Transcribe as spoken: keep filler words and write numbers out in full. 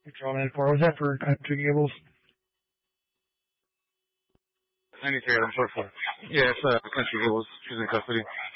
Patrol nine four. Was that for Country Gables? ninety-three, I'm sorry for. Yeah, it's uh, Country Gables. She's in custody.